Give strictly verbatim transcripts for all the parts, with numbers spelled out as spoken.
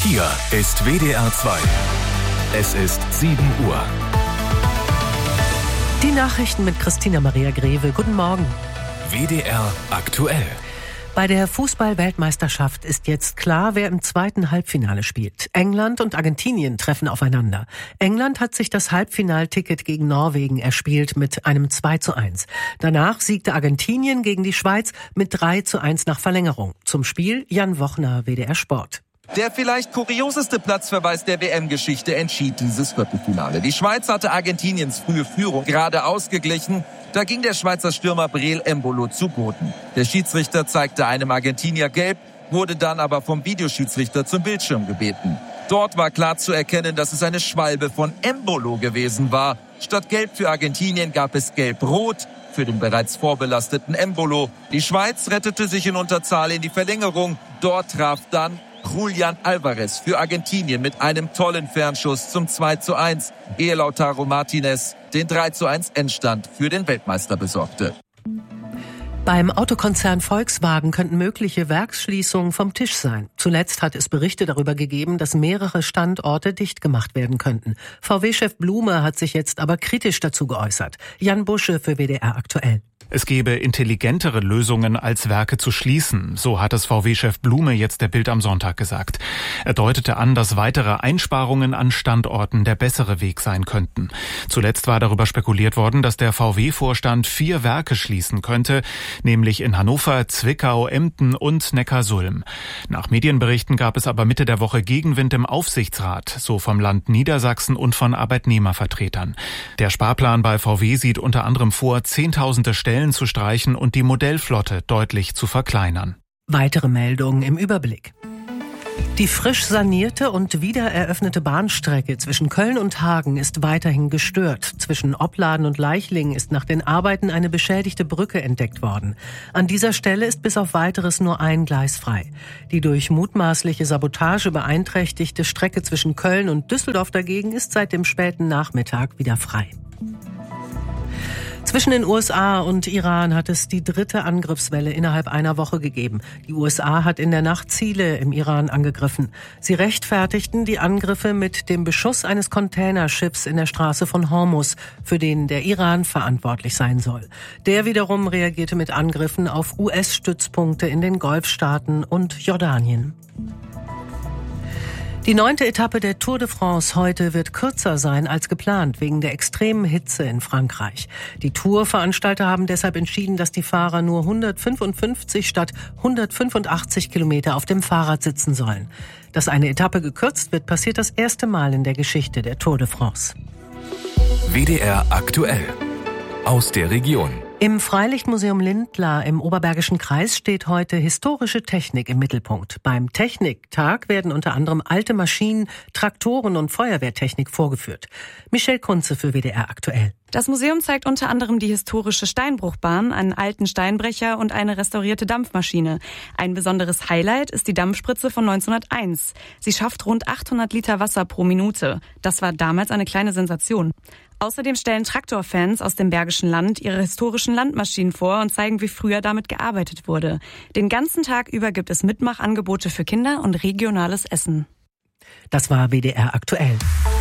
Hier ist W D R zwei. Es ist sieben Uhr. Die Nachrichten mit Christina Maria Greve. Guten Morgen. W D R aktuell. Bei der Fußball-Weltmeisterschaft ist jetzt klar, wer im zweiten Halbfinale spielt. England und Argentinien treffen aufeinander. England hat sich das Halbfinalticket gegen Norwegen erspielt mit einem zwei zu eins. Danach siegte Argentinien gegen die Schweiz mit drei zu eins nach Verlängerung. Zum Spiel Jan Wochner, W D R Sport. Der vielleicht kurioseste Platzverweis der W M-Geschichte entschied dieses Viertelfinale. Die Schweiz hatte Argentiniens frühe Führung gerade ausgeglichen. Da ging der Schweizer Stürmer Breel Embolo zu Boden. Der Schiedsrichter zeigte einem Argentinier gelb, wurde dann aber vom Videoschiedsrichter zum Bildschirm gebeten. Dort war klar zu erkennen, dass es eine Schwalbe von Embolo gewesen war. Statt gelb für Argentinien gab es gelb-rot für den bereits vorbelasteten Embolo. Die Schweiz rettete sich in Unterzahl in die Verlängerung. Dort traf dann Julián Álvarez für Argentinien mit einem tollen Fernschuss zum zwei zu eins, ehe Lautaro Martínez den drei zu eins Endstand für den Weltmeister besorgte. Beim Autokonzern Volkswagen könnten mögliche Werksschließungen vom Tisch sein. Zuletzt hat es Berichte darüber gegeben, dass mehrere Standorte dicht gemacht werden könnten. V W-Chef Blume hat sich jetzt aber kritisch dazu geäußert. Jan Busche für W D R aktuell. Es gebe intelligentere Lösungen, als Werke zu schließen, so hat es V W-Chef Blume jetzt der Bild am Sonntag gesagt. Er deutete an, dass weitere Einsparungen an Standorten der bessere Weg sein könnten. Zuletzt war darüber spekuliert worden, dass der V W-Vorstand vier Werke schließen könnte, nämlich in Hannover, Zwickau, Emden und Neckarsulm. Nach Medienberichten gab es aber Mitte der Woche Gegenwind im Aufsichtsrat, so vom Land Niedersachsen und von Arbeitnehmervertretern. Der Sparplan bei V W sieht unter anderem vor, zehntausende Stellen zu streichen und die Modellflotte deutlich zu verkleinern. Weitere Meldungen im Überblick. Die frisch sanierte und wiedereröffnete Bahnstrecke zwischen Köln und Hagen ist weiterhin gestört. Zwischen Opladen und Leichling ist nach den Arbeiten eine beschädigte Brücke entdeckt worden. An dieser Stelle ist bis auf Weiteres nur ein Gleis frei. Die durch mutmaßliche Sabotage beeinträchtigte Strecke zwischen Köln und Düsseldorf dagegen ist seit dem späten Nachmittag wieder frei. Zwischen den U S A und Iran hat es die dritte Angriffswelle innerhalb einer Woche gegeben. Die U S A hat in der Nacht Ziele im Iran angegriffen. Sie rechtfertigten die Angriffe mit dem Beschuss eines Containerschiffs in der Straße von Hormuz, für den der Iran verantwortlich sein soll. Der wiederum reagierte mit Angriffen auf U S-Stützpunkte in den Golfstaaten und Jordanien. Die neunte Etappe der Tour de France heute wird kürzer sein als geplant, wegen der extremen Hitze in Frankreich. Die Tourveranstalter haben deshalb entschieden, dass die Fahrer nur hundertfünfundfünfzig statt hundertfünfundachtzig Kilometer auf dem Fahrrad sitzen sollen. Dass eine Etappe gekürzt wird, passiert das erste Mal in der Geschichte der Tour de France. W D R aktuell. Aus der Region. Im Freilichtmuseum Lindlar im Oberbergischen Kreis steht heute historische Technik im Mittelpunkt. Beim Techniktag werden unter anderem alte Maschinen, Traktoren und Feuerwehrtechnik vorgeführt. Michelle Kunze für W D R aktuell. Das Museum zeigt unter anderem die historische Steinbruchbahn, einen alten Steinbrecher und eine restaurierte Dampfmaschine. Ein besonderes Highlight ist die Dampfspritze von neunzehnhunderteins. Sie schafft rund achthundert Liter Wasser pro Minute. Das war damals eine kleine Sensation. Außerdem stellen Traktorfans aus dem Bergischen Land ihre historischen Landmaschinen vor und zeigen, wie früher damit gearbeitet wurde. Den ganzen Tag über gibt es Mitmachangebote für Kinder und regionales Essen. Das war W D R aktuell.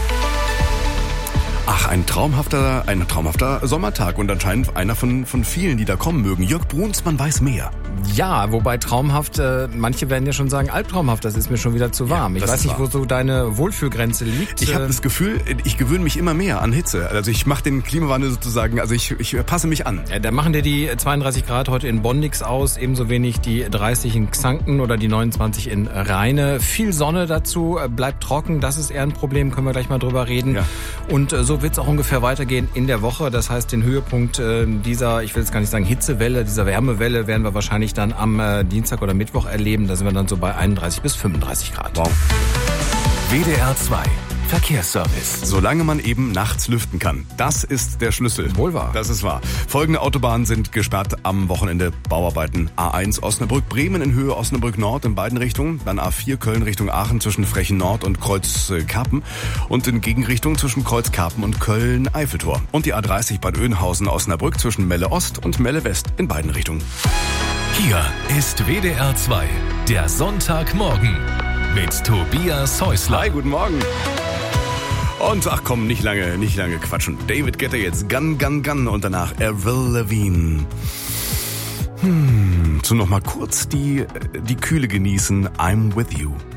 Ach, ein traumhafter, ein traumhafter Sommertag und anscheinend einer von, von vielen, die da kommen mögen. Jörg Brunsmann weiß mehr. Ja, wobei traumhaft, äh, manche werden ja schon sagen albtraumhaft, das ist mir schon wieder zu warm. Ja, ich weiß nicht, wo so deine Wohlfühlgrenze liegt. Ich habe das Gefühl, ich gewöhne mich immer mehr an Hitze. Also ich mache den Klimawandel sozusagen, also ich, ich passe mich an. Ja, da machen dir die zweiunddreißig Grad heute in Bonn nix aus, ebenso wenig die dreißig in Xanten oder die neunundzwanzig in Rheine. Viel Sonne dazu, bleibt trocken, das ist eher ein Problem, können wir gleich mal drüber reden. Ja. Und äh, so wird es auch ungefähr weitergehen in der Woche. Das heißt, den Höhepunkt äh, dieser, ich will jetzt gar nicht sagen Hitzewelle, dieser Wärmewelle werden wir wahrscheinlich dann am äh, Dienstag oder Mittwoch erleben. Da sind wir dann so bei einunddreißig bis fünfunddreißig Grad. Wow. W D R zwei Verkehrsservice. Solange man eben nachts lüften kann. Das ist der Schlüssel. Wohl wahr. Das ist wahr. Folgende Autobahnen sind gesperrt am Wochenende. Bauarbeiten A eins Osnabrück-Bremen in Höhe Osnabrück-Nord in beiden Richtungen. Dann A vier Köln Richtung Aachen zwischen Frechen Nord und Kreuz Karpen. Und in Gegenrichtung zwischen Kreuz Karpen und Köln-Eiffeltor. Und die A dreißig Bad Oeynhausen Osnabrück zwischen Melle Ost und Melle West in beiden Richtungen. Hier ist W D R zwei, der Sonntagmorgen. mit Tobias Häusler. Hi, guten Morgen. Und ach komm, nicht lange, nicht lange quatschen. David Guetta jetzt, Gun, Gun, Gun und danach Avril Lavigne. Hm, so noch mal kurz die, die Kühle genießen. I'm with you.